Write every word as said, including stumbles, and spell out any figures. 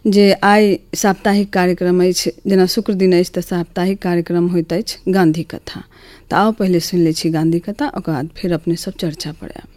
जे आइ साप्ताहिक कार्यक्रम अछि, जेना शुक्र दिन अछि तऽ साप्ताहिक कार्यक्रम होइत अछि गांधी कथा। तऽ आओ पहिले सुनि लै छी गांधी कथा, ओकर बाद फेर अपने सब चर्चा पर आयब।